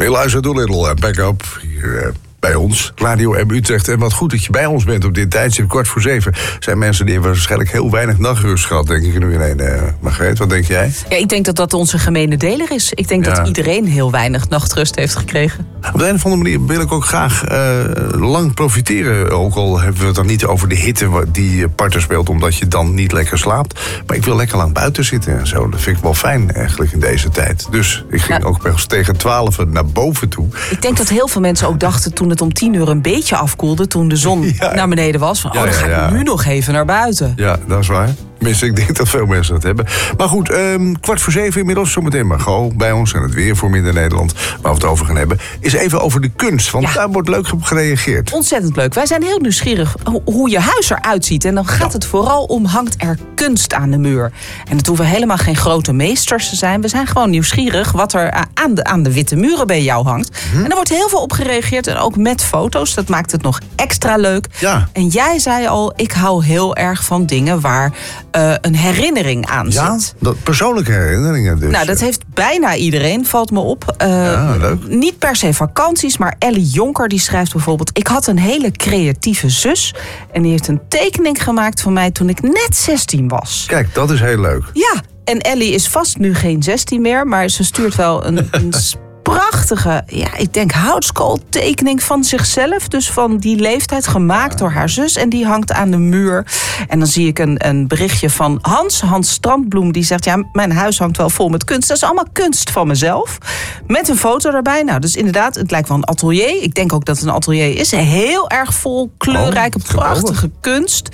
Eliza Doolittle en Back Up hier bij ons, Radio M Utrecht. En wat goed dat je bij ons bent op dit tijdstip, 6:15. Zijn mensen die hebben waarschijnlijk heel weinig nachtrust gehad, denk ik nu ineens. Margreet, wat denk jij? Ja, ik denk dat dat onze gemene deler is. Ik denk dat iedereen heel weinig nachtrust heeft gekregen. Op de een of andere manier wil ik ook graag lang profiteren. Ook al hebben we het dan niet over de hitte die parten speelt, omdat je dan niet lekker slaapt. Maar ik wil lekker lang buiten zitten en zo. Dat vind ik wel fijn eigenlijk in deze tijd. Dus ik ging ook tegen 12 naar boven toe. Ik denk dat heel veel mensen ook dachten toen het om 10 uur een beetje afkoelde, toen de zon naar beneden was, van dan ga ik nu nog even naar buiten. Ja, dat is waar. Tenminste, ik denk dat veel mensen dat hebben. Maar goed, 6:15 inmiddels. Zometeen Margot bij ons en het weer voor Midden-Nederland. Waar we het over gaan hebben. Is even over de kunst. Want daar wordt leuk op gereageerd. Ontzettend leuk. Wij zijn heel nieuwsgierig hoe je huis eruit ziet. En dan gaat het vooral om, hangt er kunst aan de muur? En het hoeven helemaal geen grote meesters te zijn. We zijn gewoon nieuwsgierig wat er aan de witte muren bij jou hangt. En er wordt heel veel op gereageerd. En ook met foto's. Dat maakt het nog extra leuk. Ja. En jij zei al, ik hou heel erg van dingen waar een herinnering aan zit. Ja, persoonlijke herinneringen dus. Nou, dat heeft bijna iedereen, valt me op. Leuk. Niet per se vakanties, maar Ellie Jonker die schrijft bijvoorbeeld: ik had een hele creatieve zus en die heeft een tekening gemaakt van mij toen ik net 16 was. Kijk, dat is heel leuk. Ja, en Ellie is vast nu geen 16 meer, maar ze stuurt wel een prachtige, ik denk houtskooltekening van zichzelf. Dus van die leeftijd, gemaakt door haar zus. En die hangt aan de muur. En dan zie ik een berichtje van Hans Strandbloem. Die zegt, mijn huis hangt wel vol met kunst. Dat is allemaal kunst van mezelf. Met een foto erbij. Nou, dus inderdaad, het lijkt wel een atelier. Ik denk ook dat het een atelier is. Heel erg vol kleurrijke, prachtige kunst.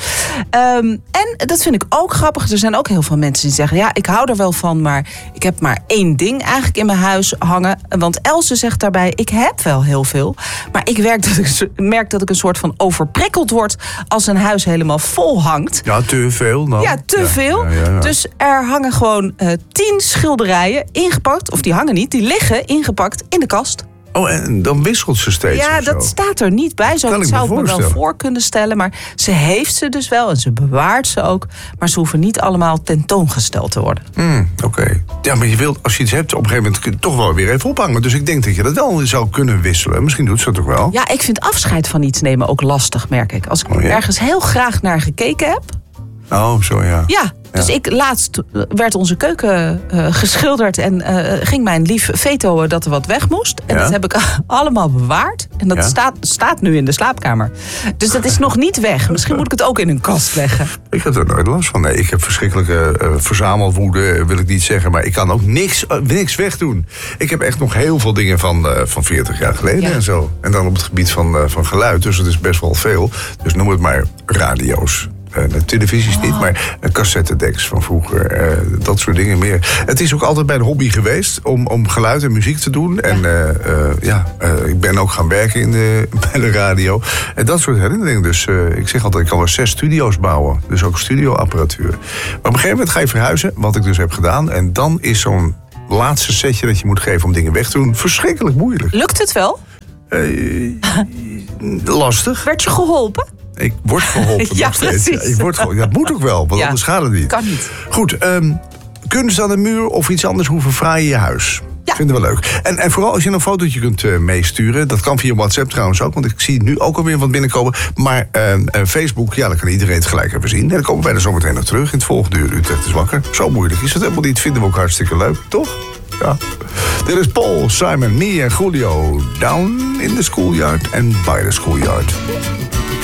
En dat vind ik ook grappig. Er zijn ook heel veel mensen die zeggen, ik hou er wel van, maar ik heb maar één ding eigenlijk in mijn huis hangen. Want Else zegt daarbij, ik heb wel heel veel. Maar ik merk dat ik een soort van overprikkeld word als een huis helemaal vol hangt. Ja, te veel dan. Ja, te veel. Ja. Dus er hangen gewoon 10 schilderijen ingepakt. Of die hangen niet, die liggen ingepakt in de kast. Oh, en dan wisselt ze steeds. Ja, dat staat er niet bij. Zo zou ik me wel voor kunnen stellen. Maar ze heeft ze dus wel en ze bewaart ze ook. Maar ze hoeven niet allemaal tentoongesteld te worden. Oké. Ja, maar je wilt, als je iets hebt, op een gegeven moment kun je toch wel weer even ophangen. Dus ik denk dat je dat wel zou kunnen wisselen. Misschien doet ze dat ook wel. Ja, ik vind afscheid van iets nemen ook lastig, merk ik. Als ik ergens heel graag naar gekeken heb. Oh, zo ja. Ja. Dus laatst werd onze keuken geschilderd en ging mijn lief vetoen dat er wat weg moest. En dat heb ik allemaal bewaard. En dat staat nu in de slaapkamer. Dus dat is nog niet weg. Misschien moet ik het ook in een kast leggen. Ik heb er nooit last van. Nee, ik heb verschrikkelijke verzamelwoede, wil ik niet zeggen. Maar ik kan ook niks wegdoen. Ik heb echt nog heel veel dingen van 40 jaar geleden en zo. En dan op het gebied van geluid. Dus dat is best wel veel. Dus noem het maar radio's. Televisies niet, maar cassettedecks van vroeger. Dat soort dingen meer. Het is ook altijd bij de hobby geweest om geluid en muziek te doen. En ik ben ook gaan werken bij de radio. En dat soort herinneringen. Dus ik zeg altijd, ik kan wel 6 studio's bouwen. Dus ook studioapparatuur. Maar op een gegeven moment ga je verhuizen, wat ik dus heb gedaan. En dan is zo'n laatste setje dat je moet geven om dingen weg te doen verschrikkelijk moeilijk. Lukt het wel? Lastig. Werd je geholpen? Ik word geholpen nog steeds. Ja, ik word geholpen. Dat moet ook wel, want anders gaat het niet. Kan niet. Goed, kunst aan de muur of iets anders, hoe verfraai je je huis? Ja. Vinden we leuk. En vooral als je een fotootje kunt meesturen. Dat kan via WhatsApp trouwens ook. Want ik zie nu ook alweer wat binnenkomen. Maar Facebook, dan kan iedereen het gelijk even zien. En dan komen wij er zo meteen nog terug in het volgende uur. Utrecht is wakker. Zo moeilijk is het helemaal niet. Vinden we ook hartstikke leuk, toch? Ja. Dit is Paul, Simon, me en Julio. Down in the schoolyard and by the schoolyard.